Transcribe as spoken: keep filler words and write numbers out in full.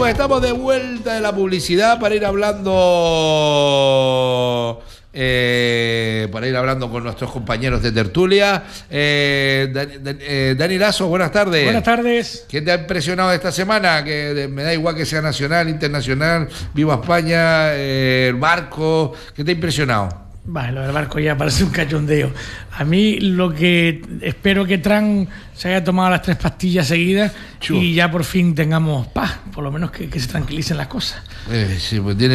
pues estamos de vuelta de la publicidad para ir hablando... Eh, para ir hablando con nuestros compañeros de tertulia. Eh, Dan, Dan, eh, Dani Lazo, buenas tardes. Buenas tardes. ¿Qué te ha impresionado esta semana? Que de, me da igual que sea nacional, internacional, Viva España, eh, el barco. ¿Qué te ha impresionado? Vale, lo del barco ya parece un cachondeo. A mí lo que espero que Trump se haya tomado las tres pastillas seguidas Chu. y ya por fin tengamos paz, por lo menos que, que se tranquilicen las cosas. Eh, sí, pues tiene